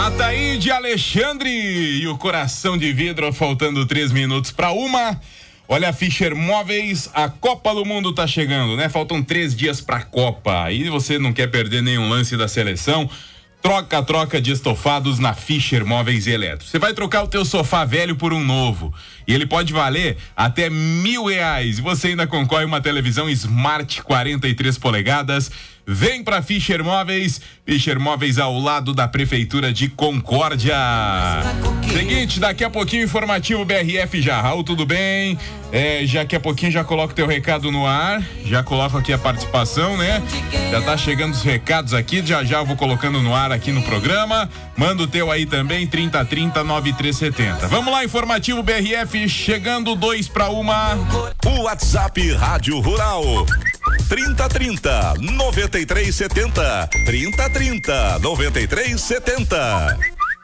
Ataíde Alexandre e o coração de vidro, faltando 3 minutos para 1. Olha, a Fischer Móveis, a Copa do Mundo tá chegando, né? Faltam 3 dias pra Copa. Aí você não quer perder nenhum lance da seleção. Troca de estofados na Fischer Móveis e Eletro. Você vai trocar o teu sofá velho por um novo. E ele pode valer até R$1.000. E você ainda concorre uma televisão Smart 43 polegadas. Vem pra Fischer Móveis. Fischer Móveis ao lado da Prefeitura de Concórdia. Seguinte, daqui a pouquinho informativo BRF já. Raul, tudo bem? Daqui a pouquinho já coloco teu recado no ar. Já coloco aqui a participação, né? Já tá chegando os recados aqui. Já eu vou colocando no ar aqui no programa. Manda o teu aí também, 3030-9370. Vamos lá, informativo BRF, chegando 2 para 1. O WhatsApp Rádio Rural 3030-9370. 3030-9370.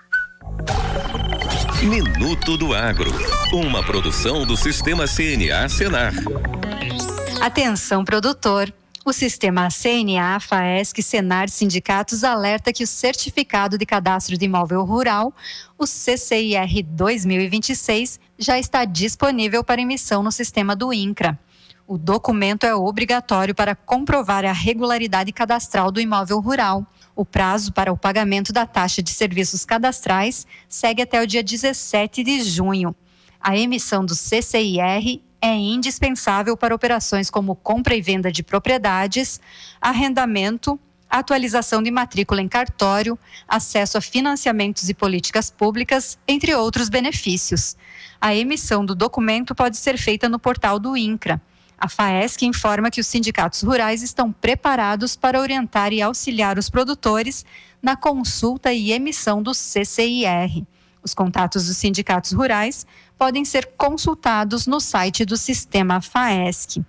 Minuto do Agro, uma produção do Sistema CNA Senar. Atenção, produtor. O Sistema CNA, FAESC, Senar, Sindicatos alerta que o Certificado de Cadastro de Imóvel Rural, o CCIR 2026, já está disponível para emissão no sistema do INCRA. O documento é obrigatório para comprovar a regularidade cadastral do imóvel rural. O prazo para o pagamento da taxa de serviços cadastrais segue até o dia 17 de junho. A emissão do CCIR é indispensável para operações como compra e venda de propriedades, arrendamento, atualização de matrícula em cartório, acesso a financiamentos e políticas públicas, entre outros benefícios. A emissão do documento pode ser feita no portal do INCRA. A FAESC informa que os sindicatos rurais estão preparados para orientar e auxiliar os produtores na consulta e emissão do CCIR. Os contatos dos sindicatos rurais podem ser consultados no site do Sistema FAESC.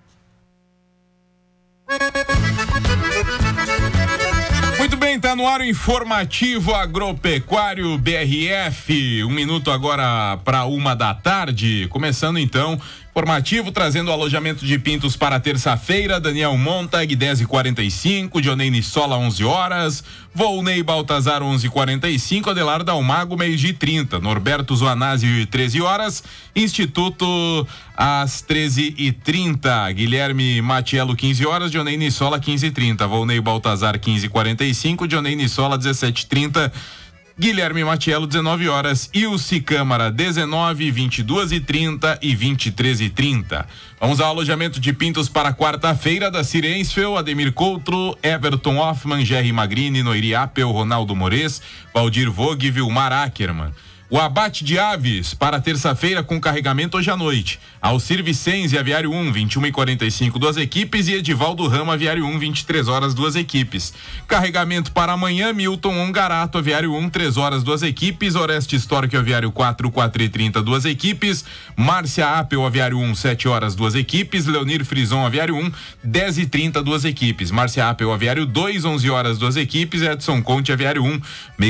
Muito bem, tá no ar o informativo agropecuário BRF. 1 minuto agora para 1 da tarde. Começando então, informativo trazendo o alojamento de pintos para terça-feira. Daniel Montag, 10h45. Dionei Nissola, 11 horas. Volney Baltazar, 11h45. Adelar Almago, 12h30. Norberto Zoanásio, 13 horas. Instituto, às 13h30. Guilherme Matiello, 15 horas. Dionei Nissola, 15h30. Volney Baltazar, 15h45. Dionei Nissola, 17h30. Guilherme Matiello, 19 horas. Ilse Câmara, 19, 22h30 e 23h30. Vamos ao alojamento de pintos para quarta-feira da Cirensfel, Ademir Couto, Everton Hoffman, Jerry Magrini, Noiri Apel, Ronaldo Mores, Valdir Vogue e Vilmar Ackerman. O abate de aves para terça-feira com carregamento hoje à noite. Alcir Vicenzi, Aviário 1, 21h45, 2 equipes, e Edivaldo Rama, Aviário 1, 23 horas, 2 equipes. Carregamento para amanhã, Milton Ongarato, Aviário 1, 3 horas, 2 equipes. Oreste Histórico, Aviário 4, 4h30, 2 equipes. Márcia Apel, Aviário 1, 7 horas, 2 equipes. Leonir Frison, Aviário 1, 10h30, 2 equipes. Márcia Apel, Aviário 2, 11 horas, 2 equipes. Edson Conte, Aviário 1,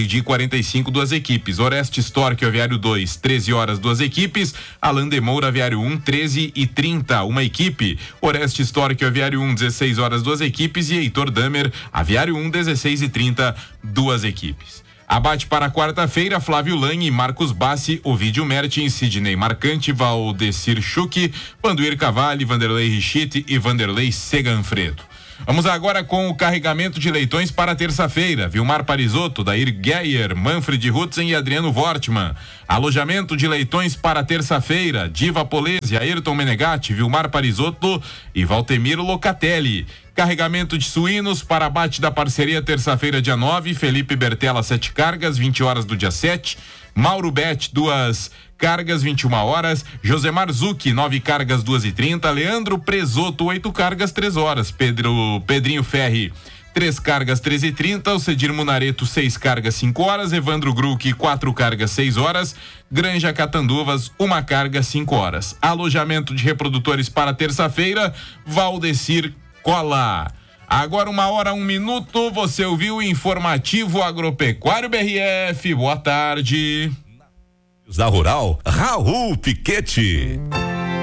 12h45, 2 equipes. Oreste Histórico, Aviário 2, 13 horas, 2 equipes. Alain de Moura, Aviário 1, 13h30, 1 equipe. Oreste Histórico, Aviário 1, 16 horas, 2 equipes. E Heitor Damer, Aviário 1, 16h30, 2 equipes. Abate para quarta-feira, Flávio Lange, Marcos Bassi, Ovidio Mertins, Sidney Marcante, Valdecir Schuch, Vanduir Cavalli, Vanderlei Richite e Vanderlei Seganfredo. Vamos agora com o carregamento de leitões para terça-feira. Vilmar Parisotto, Dair Geyer, Manfred Hutzen e Adriano Wortmann. Alojamento de leitões para terça-feira. Diva Polese, Ayrton Menegatti, Vilmar Parisotto e Valtemiro Locatelli. Carregamento de suínos para abate da parceria terça-feira, dia 9. Felipe Bertella, 7 cargas, 20 horas do dia 7. Mauro Bet, 2 cargas, 21 horas. Josemar Zucchi, 9 cargas, 2h30. Leandro Presoto, 8 cargas, 3 horas. Pedrinho Ferri, 3 cargas, 13h30. O Cedir Munareto, 6 cargas, 5 horas. Evandro Gruc, 4 cargas, 6 horas. Granja Catanduvas, 1 carga, 5 horas. Alojamento de reprodutores para terça-feira, Valdecir Cola. Agora 1h, 1 minuto, você ouviu o informativo agropecuário BRF. Boa tarde. Da Rural, Raul Piquete.